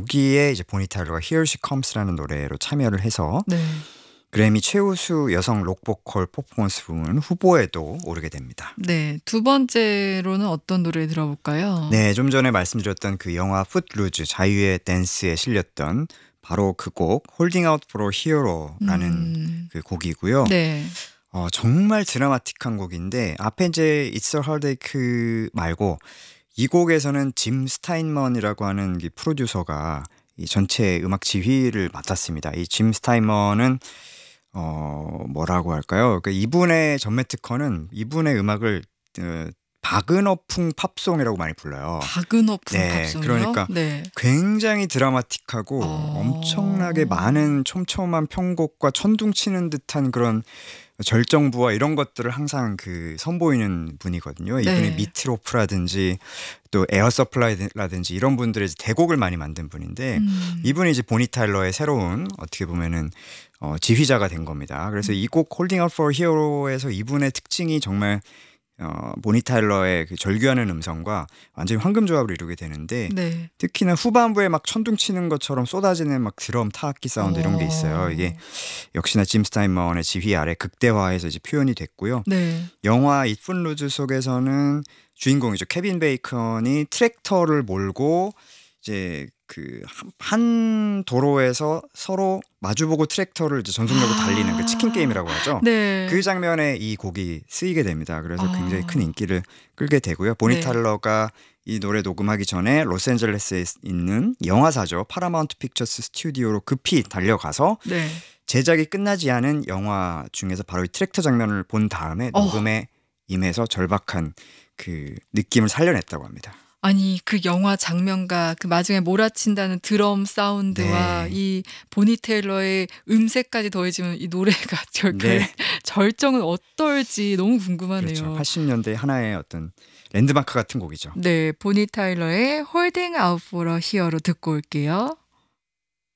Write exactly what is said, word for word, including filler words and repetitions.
여기에 이제 보니 타일러가 Here She Comes라는 노래로 참여를 해서 네. 그래미 최우수 여성 록 보컬 퍼포먼스 부문 후보에도 오르게 됩니다. 네, 두 번째로는 어떤 노래 들어볼까요? 네, 좀 전에 말씀드렸던 그 영화 풋루즈 자유의 댄스에 실렸던 바로 그 곡 Holding Out for a Hero라는 음. 그 곡이고요. 네. 어, 정말 드라마틱한 곡인데 앞에 이제 It's a Heartache 말고 이 곡에서는 짐 스타인먼이라고 하는 이 프로듀서가 이 전체 음악 지휘를 맡았습니다. 이 짐 스타인먼은 어, 뭐라고 할까요? 그러니까 이분의 전매 특허는 이분의 음악을 어, 바그너풍 팝송이라고 많이 불러요. 바그너풍 네, 팝송이요? 그러니까 네. 굉장히 드라마틱하고 어. 엄청나게 많은 촘촘한 편곡과 천둥치는 듯한 그런 절정부와 이런 것들을 항상 그 선보이는 분이거든요. 이분이 네. 미트로프라든지 또 에어 서플라이라든지 이런 분들의 대곡을 많이 만든 분인데 음. 이분이 이제 보니 타일러의 새로운 어떻게 보면은 어, 지휘자가 된 겁니다. 그래서 이 곡 Holding Out for a Hero에서 이분의 특징이 정말 어, 보니 타일러의 그 절규하는 음성과 완전히 황금 조합을 이루게 되는데 네. 특히나 후반부에 막 천둥치는 것처럼 쏟아지는 막 드럼 타악기 사운드 이런 게 있어요. 이게 역시나 짐 스타인먼의 지휘 아래 극대화해서 이제 표현이 됐고요. 네. 영화 It Footloose 속에서는 주인공이죠. 케빈 베이컨이 트랙터를 몰고 이제 그 한 도로에서 서로 마주보고 트랙터를 이제 전속력으로 아. 달리는 그 치킨 게임이라고 하죠. 네. 그 장면에 이 곡이 쓰이게 됩니다. 그래서 아. 굉장히 큰 인기를 끌게 되고요. 보니 네. 타일러가 이 노래 녹음하기 전에 로스앤젤레스에 있는 영화사죠. 파라마운트 픽처스 스튜디오로 급히 달려가서 네. 제작이 끝나지 않은 영화 중에서 바로 이 트랙터 장면을 본 다음에 어. 녹음에 임해서 절박한 그 느낌을 살려냈다고 합니다. 아니 그 영화 장면과 그 마지막에 몰아친다는 드럼 사운드와 네. 이 보니 테일러의 음색까지 더해지면 이 노래가 절, 네. 절정은 어떨지 너무 궁금하네요. 그렇죠. 팔십 년대 하나의 어떤 랜드마크 같은 곡이죠. 네, 보니 타일러의 Holding Out for a Hero로 듣고 올게요.